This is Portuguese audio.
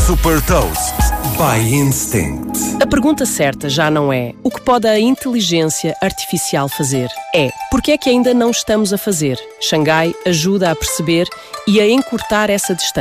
Super Toast by Instinct. A pergunta certa já não é o que pode a inteligência artificial fazer. É porque é que ainda não estamos a fazer. Xangai ajuda a perceber e a encurtar essa distância.